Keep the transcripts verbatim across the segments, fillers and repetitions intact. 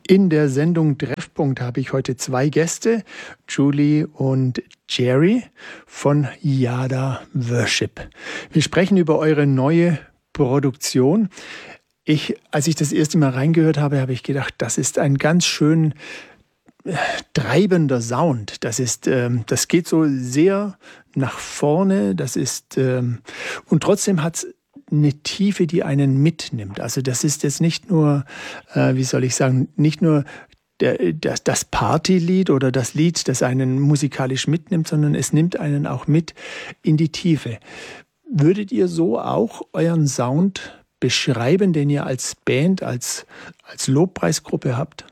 In der Sendung Treffpunkt habe ich heute zwei Gäste, Julie und Jerry von Yada Worship. Wir sprechen über eure neue Produktion. Ich, als ich das erste Mal reingehört habe, habe ich gedacht, das ist ein ganz schön treibender Sound. Das ist, ähm, das geht so sehr nach vorne. Das ist ähm, und trotzdem hat es eine Tiefe, die einen mitnimmt. Also das ist jetzt nicht nur, äh, wie soll ich sagen, nicht nur der, das, das Partylied oder das Lied, das einen musikalisch mitnimmt, sondern es nimmt einen auch mit in die Tiefe. Würdet ihr so auch euren Sound beschreiben, den ihr als Band, als, als Lobpreisgruppe habt?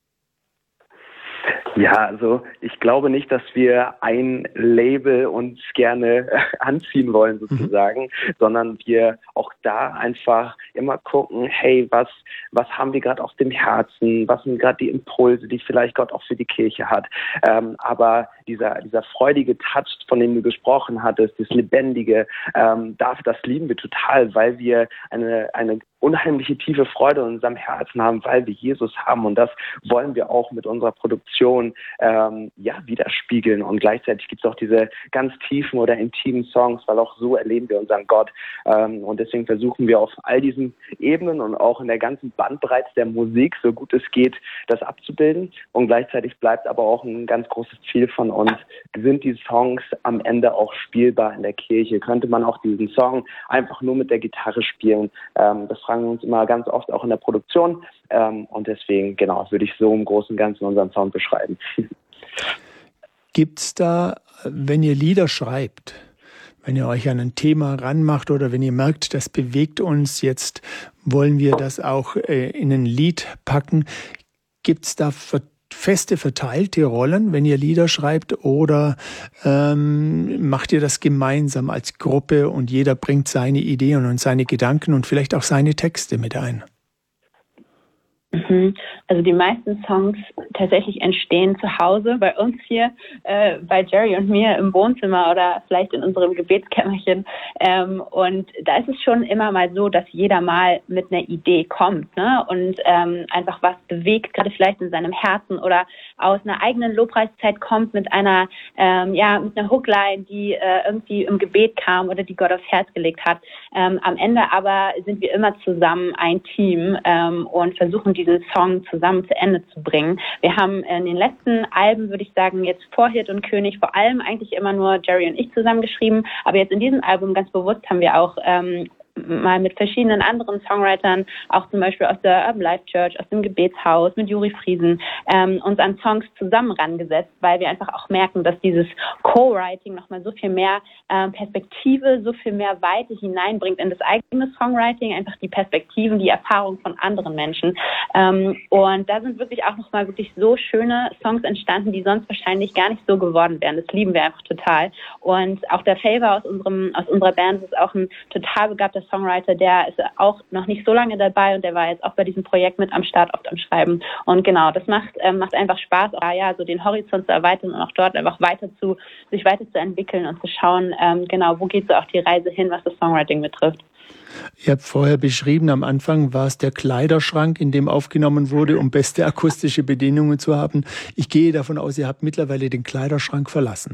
Ja, also ich glaube nicht, dass wir ein Label uns gerne anziehen wollen sozusagen, mhm. sondern wir auch da einfach immer gucken, hey, was was haben wir gerade auf dem Herzen, was sind gerade die Impulse, die vielleicht Gott auch für die Kirche hat. Ähm, aber dieser dieser freudige Touch, von dem du gesprochen hattest, das Lebendige, ähm, das, das lieben wir total, weil wir eine eine unheimliche tiefe Freude in unserem Herzen haben, weil wir Jesus haben, und das wollen wir auch mit unserer Produktion ähm, ja widerspiegeln, und gleichzeitig gibt es auch diese ganz tiefen oder intimen Songs, weil auch so erleben wir unseren Gott, ähm, und deswegen versuchen wir auf all diesen Ebenen und auch in der ganzen Bandbreite der Musik, so gut es geht, das abzubilden, und gleichzeitig bleibt aber auch ein ganz großes Ziel von uns, sind die Songs am Ende auch spielbar in der Kirche, könnte man auch diesen Song einfach nur mit der Gitarre spielen, ähm, das fragen wir uns immer ganz oft auch in der Produktion, ähm, und deswegen, genau, würde ich so im Großen und Ganzen unseren Sound beschreiben. Gibt's da, wenn ihr Lieder schreibt, wenn ihr euch an ein Thema ranmacht oder wenn ihr merkt, das bewegt uns, jetzt wollen wir das auch äh, in ein Lied packen, gibt's da ver- feste verteilte Rollen, wenn ihr Lieder schreibt, oder ähm, macht ihr das gemeinsam als Gruppe und jeder bringt seine Ideen und seine Gedanken und vielleicht auch seine Texte mit ein? Also die meisten Songs tatsächlich entstehen zu Hause bei uns hier, äh, bei Jerry und mir im Wohnzimmer oder vielleicht in unserem Gebetskämmerchen. Ähm, und da ist es schon immer mal so, dass jeder mal mit einer Idee kommt, ne? Und ähm, einfach was bewegt, gerade vielleicht in seinem Herzen oder aus einer eigenen Lobpreiszeit kommt mit einer, ähm, ja, mit einer Hookline, die äh, irgendwie im Gebet kam oder die Gott aufs Herz gelegt hat. Ähm, am Ende aber sind wir immer zusammen ein Team ähm, und versuchen diesen Song zusammen zu Ende zu bringen. Wir haben in den letzten Alben, würde ich sagen, jetzt vor Hirt und König vor allem eigentlich immer nur Jerry und ich zusammen geschrieben, aber jetzt in diesem Album ganz bewusst haben wir auch ähm, mal mit verschiedenen anderen Songwritern, auch zum Beispiel aus der Urban Life Church, aus dem Gebetshaus, mit Juri Friesen, ähm, uns an Songs zusammen rangesetzt, weil wir einfach auch merken, dass dieses Co-Writing nochmal so viel mehr ähm, Perspektive, so viel mehr Weite hineinbringt in das eigene Songwriting, einfach die Perspektiven, die Erfahrung von anderen Menschen. Ähm, und da sind wirklich auch nochmal wirklich so schöne Songs entstanden, die sonst wahrscheinlich gar nicht so geworden wären. Das lieben wir einfach total. Und auch der Favor aus unserem, aus unserer Band ist auch ein total begabter Songwriter, der ist auch noch nicht so lange dabei und der war jetzt auch bei diesem Projekt mit am Start, oft am Schreiben. Und genau, das macht ähm, macht einfach Spaß, auch, ja, so den Horizont zu erweitern und auch dort einfach weiter zu, sich weiterzuentwickeln und zu schauen, ähm, genau, wo geht so auch die Reise hin, was das Songwriting betrifft. Ihr habt vorher beschrieben, am Anfang war es der Kleiderschrank, in dem aufgenommen wurde, um beste akustische Bedingungen zu haben. Ich gehe davon aus, ihr habt mittlerweile den Kleiderschrank verlassen.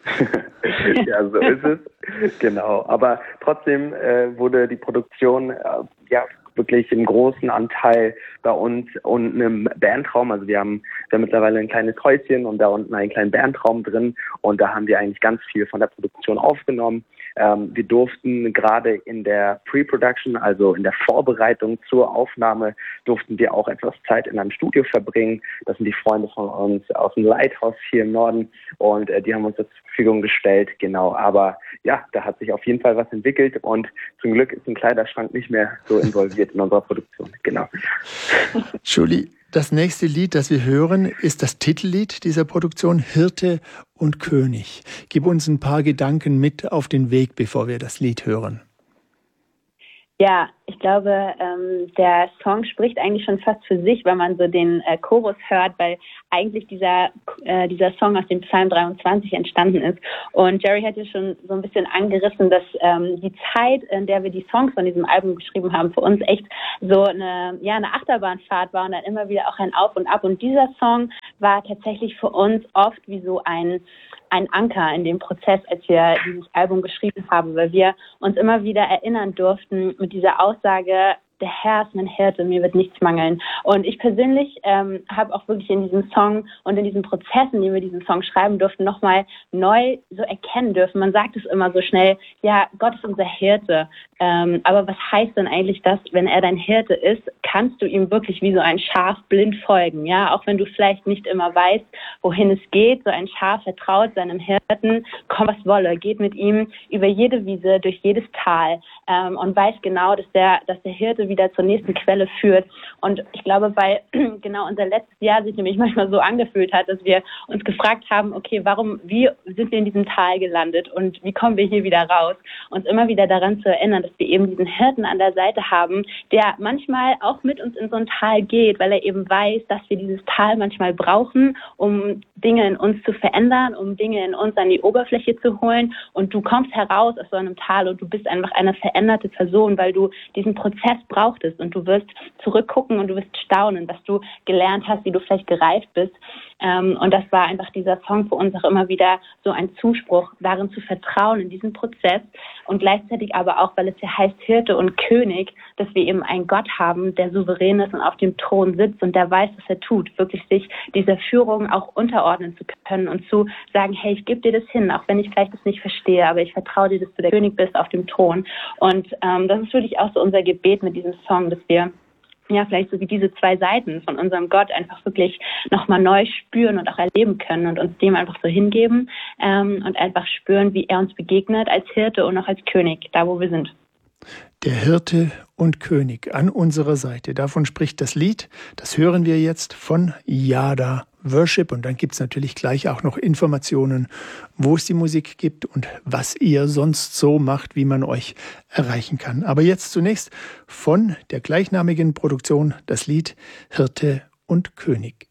Ja, so ist es. Genau. Aber trotzdem äh, wurde die Produktion äh, ja wirklich im großen Anteil bei uns unten im Bandraum. Also wir haben ja mittlerweile ein kleines Häuschen und da unten einen kleinen Bandraum drin, und da haben wir eigentlich ganz viel von der Produktion aufgenommen. Ähm, wir durften gerade in der Pre-Production, also in der Vorbereitung zur Aufnahme, durften wir auch etwas Zeit in einem Studio verbringen. Das sind die Freunde von uns aus dem Lighthouse hier im Norden, und äh, die haben uns das zur Verfügung gestellt. Genau, aber ja, da hat sich auf jeden Fall was entwickelt, und zum Glück ist ein Kleiderschrank nicht mehr so involviert in unserer Produktion. Genau. Julie, das nächste Lied, das wir hören, ist das Titellied dieser Produktion, Hirte und König. Gib uns ein paar Gedanken mit auf den Weg, bevor wir das Lied hören. Ja, Ich glaube, ähm, der Song spricht eigentlich schon fast für sich, wenn man so den äh, Chorus hört, weil eigentlich dieser äh, dieser Song aus dem Psalm dreiundzwanzig entstanden ist. Und Jerry hat ja schon so ein bisschen angerissen, dass ähm, die Zeit, in der wir die Songs von diesem Album geschrieben haben, für uns echt so eine ja eine Achterbahnfahrt war und dann immer wieder auch ein Auf und Ab. Und dieser Song war tatsächlich für uns oft wie so ein ein Anker in dem Prozess, als wir dieses Album geschrieben haben, weil wir uns immer wieder erinnern durften mit dieser Aussage, der Herr ist mein Hirte, mir wird nichts mangeln. Und ich persönlich ähm, habe auch wirklich in diesem Song und in diesem Prozess, in dem wir diesen Song schreiben durften, nochmal neu so erkennen dürfen. Man sagt es immer so schnell, ja, Gott ist unser Hirte. Ähm, aber was heißt denn eigentlich das, wenn er dein Hirte ist, kannst du ihm wirklich wie so ein Schaf blind folgen, ja? Auch wenn du vielleicht nicht immer weißt, wohin es geht, so ein Schaf vertraut seinem Hirten, komm was wolle, geht mit ihm über jede Wiese, durch jedes Tal ähm, und weiß genau, dass der, dass der Hirte wieder zur nächsten Quelle führt. Und ich glaube, weil genau unser letztes Jahr sich nämlich manchmal so angefühlt hat, dass wir uns gefragt haben, okay, warum, wie sind wir in diesem Tal gelandet und wie kommen wir hier wieder raus? Uns immer wieder daran zu erinnern, dass wir eben diesen Hirten an der Seite haben, der manchmal auch mit uns in so ein Tal geht, weil er eben weiß, dass wir dieses Tal manchmal brauchen, um Dinge in uns zu verändern, um Dinge in uns an die Oberfläche zu holen. Und du kommst heraus aus so einem Tal und du bist einfach eine veränderte Person, weil du diesen Prozess brauchtest und du wirst zurückgucken und du wirst staunen, was du gelernt hast, wie du vielleicht gereift bist. Ähm, und das war einfach dieser Song für uns auch immer wieder so ein Zuspruch, darin zu vertrauen in diesen Prozess und gleichzeitig aber auch, weil es ja heißt Hirte und König, dass wir eben einen Gott haben, der souverän ist und auf dem Thron sitzt und der weiß, was er tut, wirklich sich dieser Führung auch unterordnen zu können und zu sagen, hey, ich gebe dir das hin, auch wenn ich vielleicht das nicht verstehe, aber ich vertraue dir, dass du der König bist auf dem Thron. Und ähm, das ist wirklich auch so unser Gebet mit diesem Song, dass wir ja vielleicht so wie diese zwei Seiten von unserem Gott einfach wirklich nochmal neu spüren und auch erleben können und uns dem einfach so hingeben ähm, und einfach spüren, wie er uns begegnet als Hirte und auch als König, da wo wir sind. Der Hirte und König an unserer Seite. Davon spricht das Lied. Das hören wir jetzt von Yada Worship. Und dann gibt es natürlich gleich auch noch Informationen, wo es die Musik gibt und was ihr sonst so macht, wie man euch erreichen kann. Aber jetzt zunächst von der gleichnamigen Produktion das Lied Hirte und König.